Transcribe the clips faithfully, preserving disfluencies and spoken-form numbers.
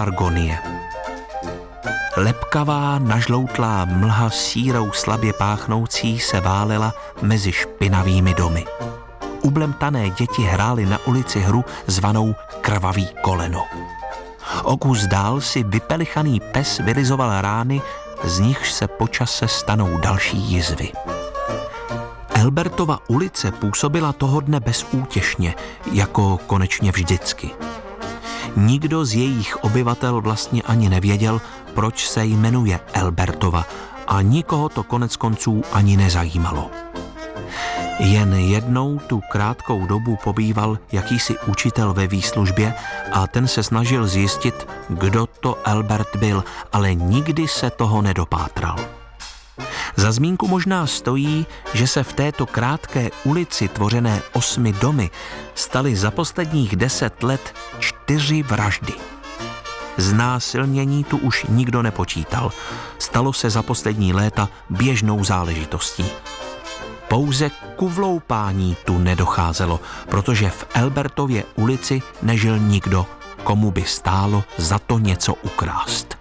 Pelargonie. Lepkavá, nažloutlá mlha sírou slabě páchnoucí se válela mezi špinavými domy. Ublemtané děti hrály na ulici hru zvanou Krvavý koleno. O kus dál si vypelichaný pes vylizoval rány, z nichž se po čase stanou další jizvy. Elbertova ulice působila toho dne bezútěšně, jako konečně vždycky. Nikdo z jejich obyvatel vlastně ani nevěděl, proč se jmenuje Elbertova, a nikoho to konec konců ani nezajímalo. Jen jednou tu krátkou dobu pobýval jakýsi učitel ve výslužbě a ten se snažil zjistit, kdo to Elbert byl, ale nikdy se toho nedopátral. Za zmínku možná stojí, že se v této krátké ulici tvořené osmi domy staly za posledních deset let čtyři vraždy. Znásilnění tu už nikdo nepočítal. Stalo se za poslední léta běžnou záležitostí. Pouze ku vloupání tu nedocházelo, protože v Elbertově ulici nežil nikdo, komu by stálo za to něco ukrást.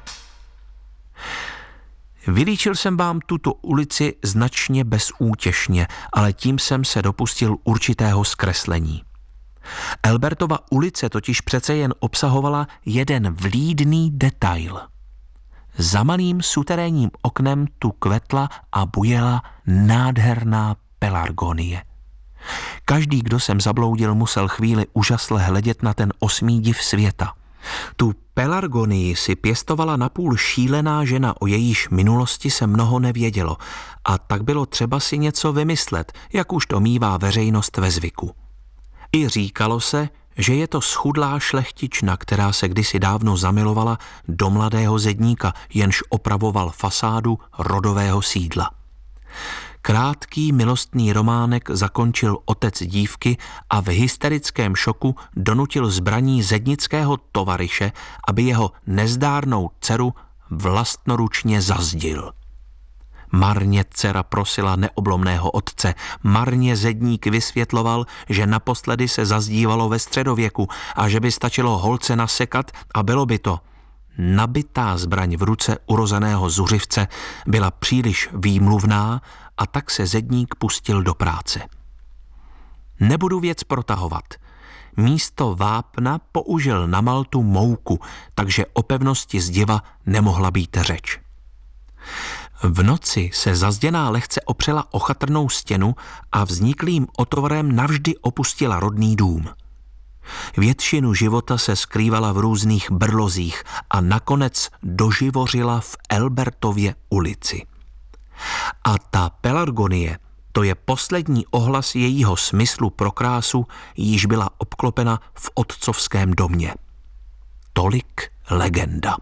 Vylíčil jsem vám tuto ulici značně bezútěšně, ale tím jsem se dopustil určitého zkreslení. Elbertova ulice totiž přece jen obsahovala jeden vlídný detail. Za malým suterénním oknem tu kvetla a bujela nádherná pelargonie. Každý, kdo sem zabloudil, musel chvíli úžasle hledět na ten osmý div světa. Tu pelargonii si pěstovala napůl šílená žena, o jejíž minulosti se mnoho nevědělo, a tak bylo třeba si něco vymyslet, jak už to mívá veřejnost ve zvyku. I říkalo se, že je to schudlá šlechtična, která se kdysi dávno zamilovala do mladého zedníka, jenž opravoval fasádu rodového sídla. Krátký milostný románek zakončil otec dívky a v hysterickém šoku donutil zbraní zednického tovaryše, aby jeho nezdárnou dceru vlastnoručně zazdil. Marně dcera prosila neoblomného otce, marně zedník vysvětloval, že naposledy se zazdívalo ve středověku a že by stačilo holce nasekat a bylo by to. Nabitá zbraň v ruce urozeného zuřivce byla příliš výmluvná a tak se zedník pustil do práce. Nebudu věc protahovat. Místo vápna použil na maltu mouku, takže o pevnosti zdiva nemohla být řeč. V noci se zazděná lehce opřela o chatrnou stěnu a vzniklým otvorem navždy opustila rodný dům. Většinu života se skrývala v různých brlozích a nakonec doživořila v Elbertově ulici. A ta pelargonie, to je poslední ohlas jejího smyslu pro krásu, již byla obklopena v otcovském domě. Tolik legenda.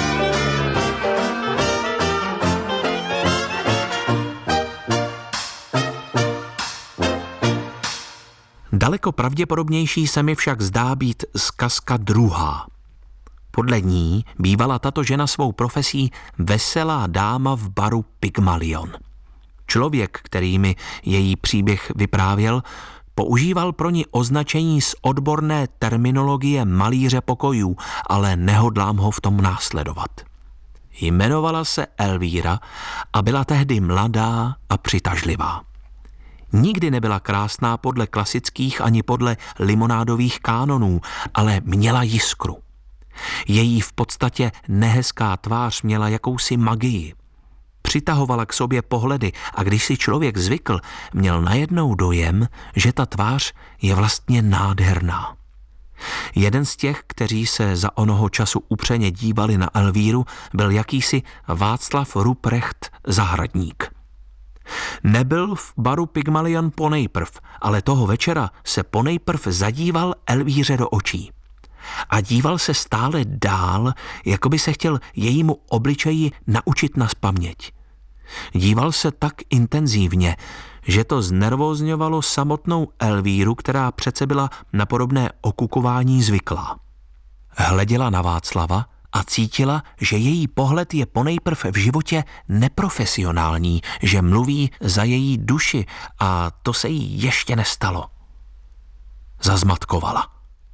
Daleko pravděpodobnější se mi však zdá být zkazka druhá. Podle ní bývala tato žena svou profesí veselá dáma v baru Pygmalion. Člověk, který mi její příběh vyprávěl, používal pro ní označení z odborné terminologie malíře pokojů, ale nehodlám ho v tom následovat. Jmenovala se Elvíra a byla tehdy mladá a přitažlivá. Nikdy nebyla krásná podle klasických ani podle limonádových kánonů, ale měla jiskru. Její v podstatě nehezká tvář měla jakousi magii. Přitahovala k sobě pohledy a když si člověk zvykl, měl najednou dojem, že ta tvář je vlastně nádherná. Jeden z těch, kteří se za onoho času upřeně dívali na Elvíru, byl jakýsi Václav Ruprecht Zahradník. Nebyl v baru Pygmalion ponejprv, ale toho večera se ponejprv zadíval Elvíře do očí. A díval se stále dál, jako by se chtěl jejímu obličeji naučit nazpaměť. Díval se tak intenzívně, že to znervózňovalo samotnou Elvíru, která přece byla na podobné okukování zvyklá. Hleděla na Václava a cítila, že její pohled je ponejprv v životě neprofesionální, že mluví za její duši a to se jí ještě nestalo. Zazmatkovala.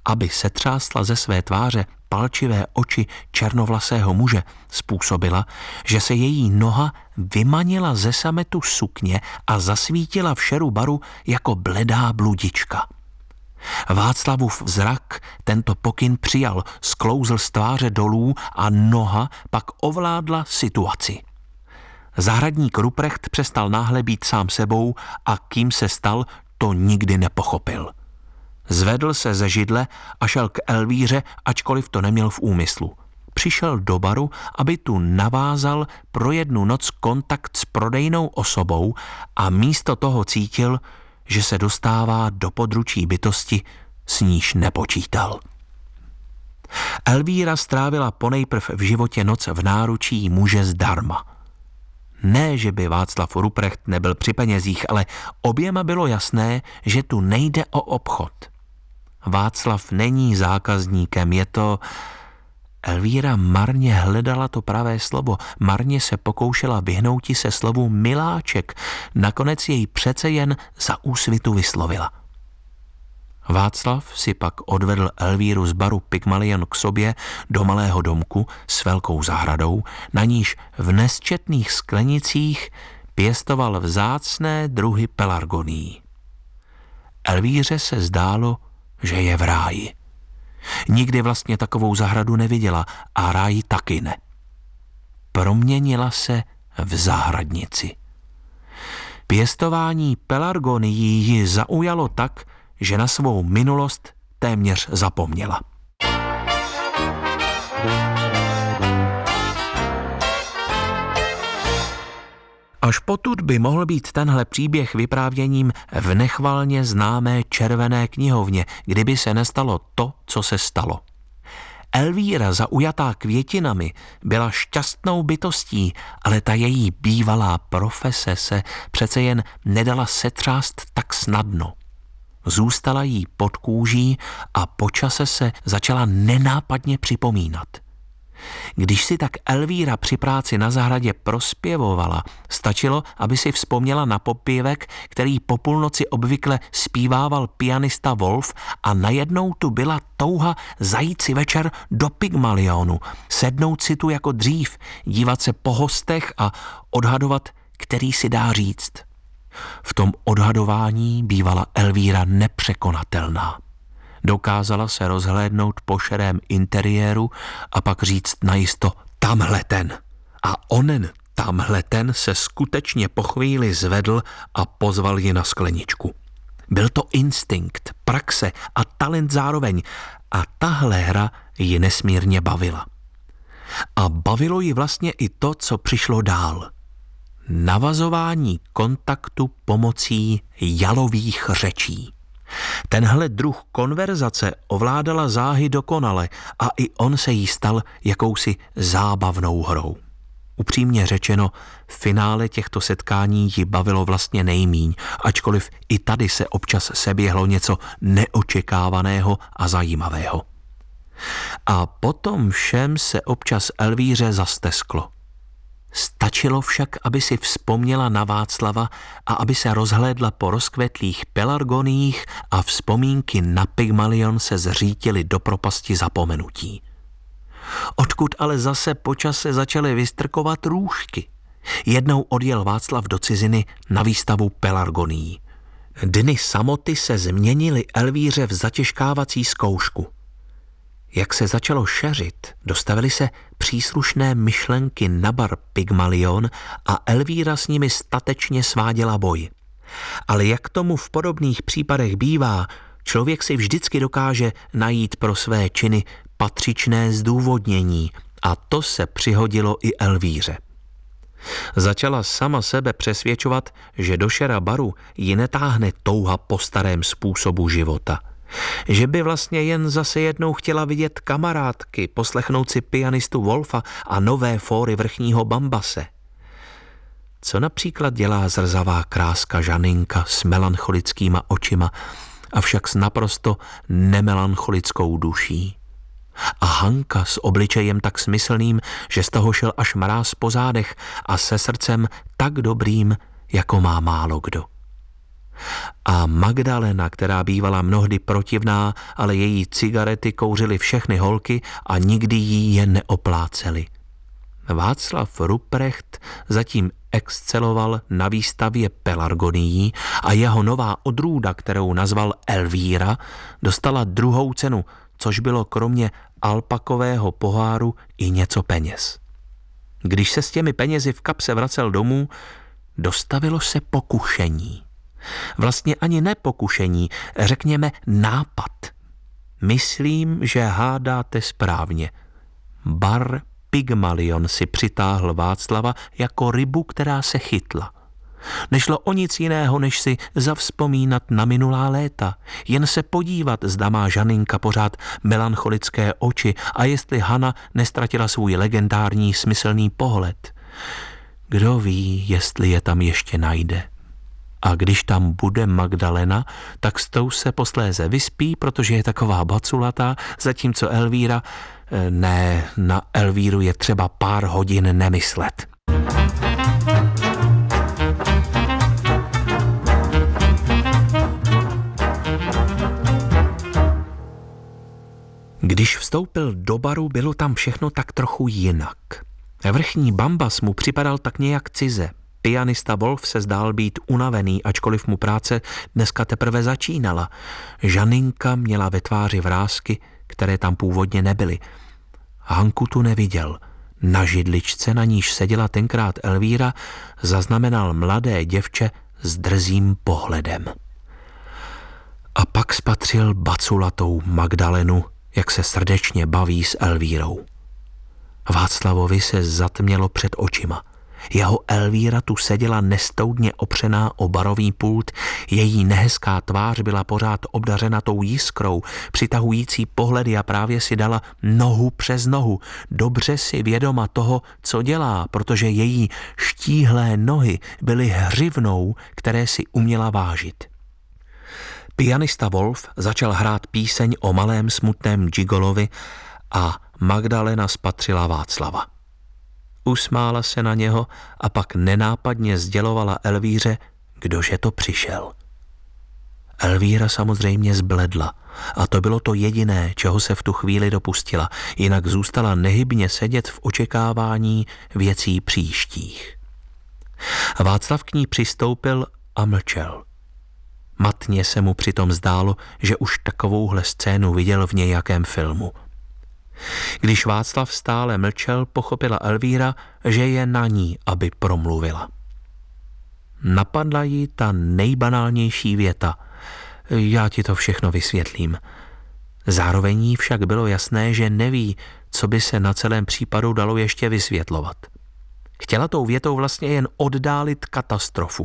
aby setřásla ze své tváře palčivé oči černovlasého muže, způsobila, že se její noha vymanila ze sametu sukně a zasvítila v šeru baru jako bledá bludička. Václavův zrak tento pokyn přijal, sklouzl z tváře dolů a noha pak ovládla situaci. Zahradník Ruprecht přestal náhle být sám sebou a kým se stal, to nikdy nepochopil. Zvedl se ze židle a šel k Elvíře, ačkoliv to neměl v úmyslu. Přišel do baru, aby tu navázal pro jednu noc kontakt s prodejnou osobou a místo toho cítil, že se dostává do područí bytosti, s níž nepočítal. Elvíra strávila ponejprv v životě noc v náručí muže zdarma. Ne, že by Václav Ruprecht nebyl při penězích, ale oběma bylo jasné, že tu nejde o obchod. Václav není zákazníkem, je to... Elvíra marně hledala to pravé slovo, marně se pokoušela vyhnouti se slovu miláček, nakonec jej přece jen za úsvitu vyslovila. Václav si pak odvedl Elvíru z baru Pygmalion k sobě do malého domku s velkou zahradou, na níž v nesčetných sklenicích pěstoval vzácné druhy pelargonií. Elvíře se zdálo, že je v ráji. Nikdy vlastně takovou zahradu neviděla a ráj taky ne. Proměnila se v zahradnici. Pěstování pelargonií ji zaujalo tak, že na svou minulost téměř zapomněla. Až potud by mohl být tenhle příběh vyprávěním v nechvalně známé červené knihovně, kdyby se nestalo to, co se stalo. Elvíra, zaujatá květinami, byla šťastnou bytostí, ale ta její bývalá profese se přece jen nedala setřást tak snadno. Zůstala jí pod kůží a po čase se začala nenápadně připomínat. Když si tak Elvíra při práci na zahradě prospěvovala, stačilo, aby si vzpomněla na popěvek, který po půlnoci obvykle zpívával pianista Wolf, a najednou tu byla touha zajít si večer do Pygmalionu, sednout si tu jako dřív, dívat se po hostech a odhadovat, který si dá říct. V tom odhadování bývala Elvíra nepřekonatelná. Dokázala se rozhlédnout po šerém interiéru a pak říct najisto tamhle ten. A onen tamhle ten se skutečně po chvíli zvedl a pozval ji na skleničku. Byl to instinkt, praxe a talent zároveň a tahle hra ji nesmírně bavila. A bavilo ji vlastně i to, co přišlo dál. Navazování kontaktu pomocí jalových řečí. Tenhle druh konverzace ovládala záhy dokonale a i on se jí stal jakousi zábavnou hrou. Upřímně řečeno, v finále těchto setkání ji bavilo vlastně nejmíň, ačkoliv i tady se občas seběhlo něco neočekávaného a zajímavého. A potom všem se občas Elvíře zastesklo. Stačilo však, aby si vzpomněla na Václava a aby se rozhlédla po rozkvetlých pelargoniích a vzpomínky na Pygmalion se zřítily do propasti zapomenutí. Odkud ale zase po čase začaly vystrkovat růžky. Jednou odjel Václav do ciziny na výstavu pelargonií. Dny samoty se změnily Elvíře v zatěžkávací zkoušku. Jak se začalo šeřit, dostavily se příslušné myšlenky na bar Pygmalion a Elvíra s nimi statečně sváděla boj. Ale jak tomu v podobných případech bývá, člověk si vždycky dokáže najít pro své činy patřičné zdůvodnění a to se přihodilo i Elvíře. Začala sama sebe přesvědčovat, že do šera baru ji netáhne touha po starém způsobu života. Že by vlastně jen zase jednou chtěla vidět kamarádky, poslechnout si pianistu Wolfa a nové fóry vrchního Bambase. Co například dělá zrzavá kráska Žaninka s melancholickýma očima, avšak s naprosto nemelancholickou duší? A Hanka s obličejem tak smyslným, že z toho šel až mráz po zádech a se srdcem tak dobrým, jako má málo kdo. A Magdalena, která bývala mnohdy protivná, ale její cigarety kouřily všechny holky a nikdy jí je neoplácely. Václav Ruprecht zatím exceloval na výstavě pelargonií a jeho nová odrůda, kterou nazval Elvíra, dostala druhou cenu, což bylo kromě alpakového poháru i něco peněz. Když se s těmi penězi v kapse vracel domů, dostavilo se pokušení. Vlastně ani ne pokušení, řekněme nápad. Myslím, že hádáte správně. Bar Pygmalion si přitáhl Václava jako rybu, která se chytla. Nešlo o nic jiného, než si zavzpomínat na minulá léta, jen se podívat, zda má Žaninka pořád melancholické oči a jestli Hana nestratila svůj legendární smyslný pohled. Kdo ví, jestli je tam ještě najde. A když tam bude Magdalena, tak s tou se posléze vyspí, protože je taková baculatá, zatímco Elvíra, ne, na Elvíru je třeba pár hodin nemyslet. Když vstoupil do baru, bylo tam všechno tak trochu jinak. Vrchní bambas mu připadal tak nějak cize. Pianista Wolf se zdál být unavený, ačkoliv mu práce dneska teprve začínala. Žaninka měla ve tváři vrásky, které tam původně nebyly. Hanku tu neviděl. Na židličce, na níž seděla tenkrát Elvíra, zaznamenal mladé děvče s drzým pohledem. A pak spatřil baculatou Magdalenu, jak se srdečně baví s Elvírou. Václavovi se zatmělo před očima. Jeho Elvíra tu seděla nestoudně opřená o barový pult, její nehezká tvář byla pořád obdařena tou jiskrou, přitahující pohledy a právě si dala nohu přes nohu, dobře si vědoma toho, co dělá, protože její štíhlé nohy byly hřivnou, které si uměla vážit. Pianista Wolf začal hrát píseň o malém smutném gigolovi a Magdalena spatřila Václava. Usmála se na něho a pak nenápadně sdělovala Elvíře, kdože to přišel. Elvíra samozřejmě zbledla a to bylo to jediné, čeho se v tu chvíli dopustila, jinak zůstala nehybně sedět v očekávání věcí příštích. Václav k ní přistoupil a mlčel. Matně se mu přitom zdálo, že už takovouhle scénu viděl v nějakém filmu. Když Václav stále mlčel, pochopila Elvíra, že je na ní, aby promluvila. Napadla jí ta nejbanálnější věta. Já ti to všechno vysvětlím. Zároveň jí však bylo jasné, že neví, co by se na celém případu dalo ještě vysvětlovat. Chtěla tou větou vlastně jen oddálit katastrofu.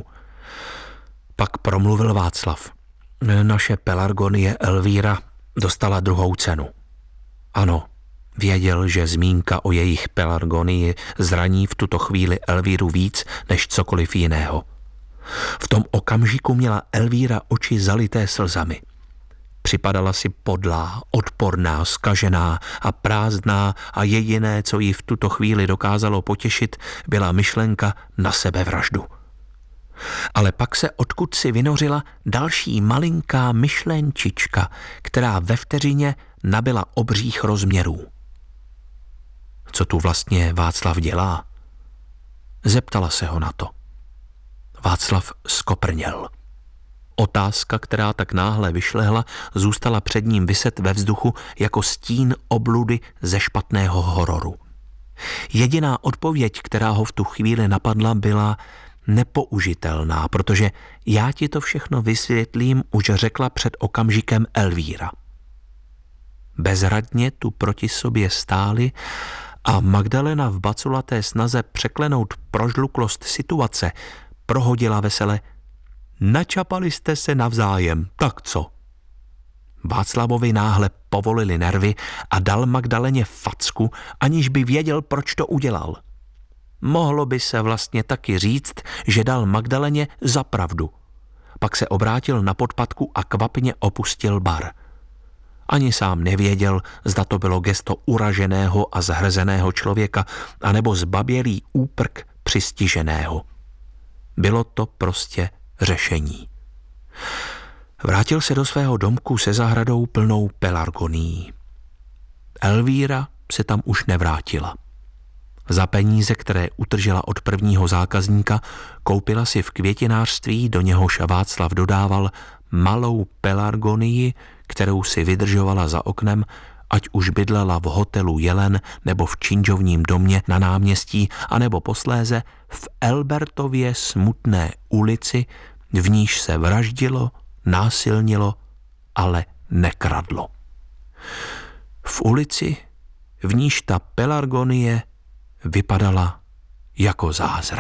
Pak promluvil Václav. Naše pelargonie Elvíra dostala druhou cenu. Ano, věděl, že zmínka o jejich pelargonii zraní v tuto chvíli Elvíru víc než cokoliv jiného. V tom okamžiku měla Elvíra oči zalité slzami. Připadala si podlá, odporná, zkažená a prázdná a jediné, co jí v tuto chvíli dokázalo potěšit, byla myšlenka na sebevraždu. Ale pak se odkud si vynořila další malinká myšlenčička, která ve vteřině nabyla obřích rozměrů. Co tu vlastně Václav dělá? Zeptala se ho na to. Václav skoprněl. Otázka, která tak náhle vyšlehla, zůstala před ním viset ve vzduchu jako stín obludy ze špatného hororu. Jediná odpověď, která ho v tu chvíli napadla, byla nepoužitelná, protože já ti to všechno vysvětlím, už řekla před okamžikem Elvíra. Bezradně tu proti sobě stáli a Magdalena v baculaté snaze překlenout prožluklost situace prohodila vesele: načapali jste se navzájem, tak co? Václavovi náhle povolili nervy a dal Magdaleně facku, aniž by věděl, proč to udělal. Mohlo by se vlastně taky říct, že dal Magdaleně za pravdu. Pak se obrátil na podpatku a kvapně opustil bar. Ani sám nevěděl, zda to bylo gesto uraženého a zhrzeného člověka, anebo zbabělý úprk přistiženého. Bylo to prostě řešení. Vrátil se do svého domku se zahradou plnou pelargonií. Elvíra se tam už nevrátila. Za peníze, které utržela od prvního zákazníka, koupila si v květinářství, do něhož Václav dodával, malou pelargonii, kterou si vydržovala za oknem, ať už bydlela v hotelu Jelen nebo v činžovním domě na náměstí, anebo posléze v Elbertově smutné ulici, v níž se vraždilo, násilnilo, ale nekradlo. V ulici, v níž ta pelargonie vypadala jako zázrak.